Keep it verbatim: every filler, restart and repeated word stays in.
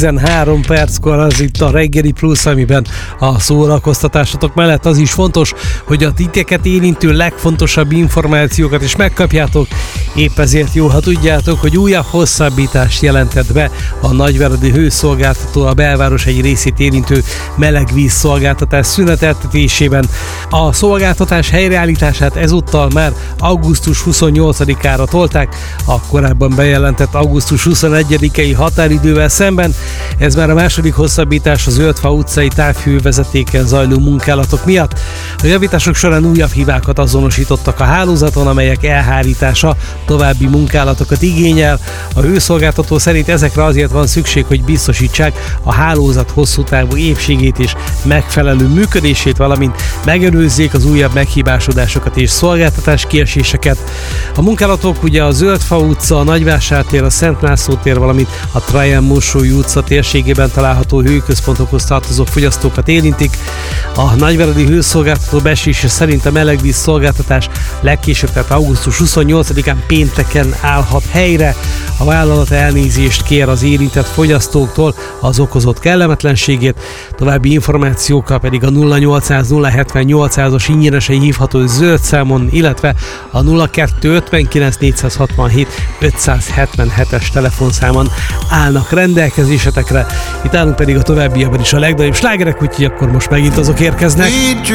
tizenhárom perckor az itt a Reggeli Plusz, amiben a szórakoztatásatok mellett az is fontos, hogy a titeket érintő legfontosabb információkat is megkapjátok. Épp ezért jó, ha tudjátok, hogy újabb hosszabbítást jelentett be a nagyváradi hőszolgáltató a belváros egy részét érintő melegvíz szolgáltatás szüneteltetésében. A szolgáltatás helyreállítását ezúttal már augusztus huszonnyolcadikára tolták, a korábban bejelentett augusztus huszonegyedikei határidővel szemben. Ez már a második hosszabbítás az Zöldfa utcai távhővezetéken zajló munkálatok miatt. A javítások során újabb hibákat azonosítottak a hálózaton, amelyek elhárítása további munkálatokat igényel. A hőszolgáltató szerint ezekre azért van szükség, hogy biztosítsák a hálózat hosszú távú épségét és megfelelő működését, valamint megelőzzék az újabb meghibásodásokat és szolgáltatás kieséseket. A munkálatok ugye a Zöldfa utca, a Nagyvásártér, a Szent László tér, valamint a Trajan Mosolyú utca térségében található hőközpontokhoz tartozó fogyasztókat érintik. A nagyváradi hőszolgáltató becslése szerint a melegvíz szolgáltatás legkésőbb, tehát augusztus huszonnyolcadikán pénteken állhat helyre. A vállalat elnézést kér az érintett fogyasztóktól az okozott kellemetlenségét. További információkkal pedig a nulla nyolcszáz nulla hetvennyolcszázas ingyenesen hívható zöld számon, illetve a nulla kettő ötvenkilenc négyszázhatvanhét ötszázhetvenhetes telefonszámon állnak rendelkezésetekre. Itt állunk pedig a továbbiakban is a legnagyobb slágerek, úgyhogy akkor most megint azok érkeznek.